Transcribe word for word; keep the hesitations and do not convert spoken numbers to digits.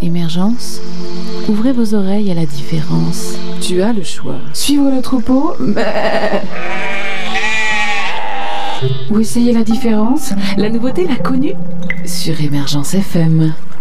Émergence, ouvrez vos oreilles à la différence. Tu as le choix. Suivre le troupeau ou essayer la différence. La nouveauté, la connue sur Émergence F M.